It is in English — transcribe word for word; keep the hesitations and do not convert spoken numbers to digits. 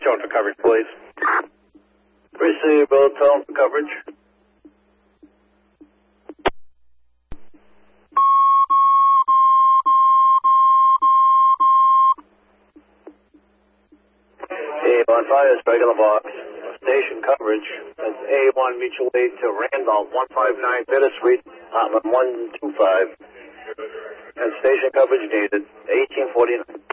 tone for coverage, please. Receive both tone for coverage. A one five is regular box. Station coverage. That's A one mutual aid to Randolph, one five nine Bittersweet, apartment one two five. And station coverage needed, eighteen forty-nine.